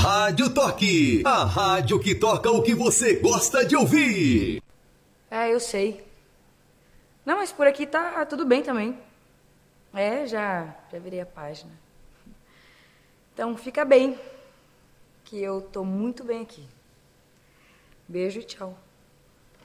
Rádio Toque, a rádio que toca o que você gosta de ouvir. Eu sei. Não, mas por aqui tá tudo bem também. Já virei a página. Então fica bem, que eu tô muito bem aqui. Beijo e tchau.